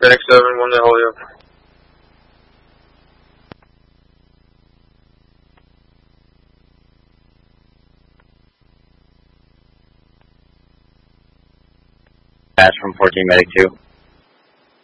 Phoenix 7, 1 to Holyoke. Dash from 14 Medic 2.